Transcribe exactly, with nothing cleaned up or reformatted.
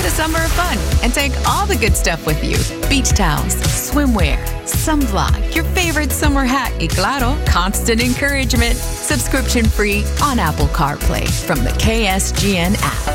a summer of fun and take all the good stuff with you. Beach towels, swimwear, sunblock, your favorite summer hat, y claro, constant encouragement. Subscription free on Apple CarPlay from the K S G N app.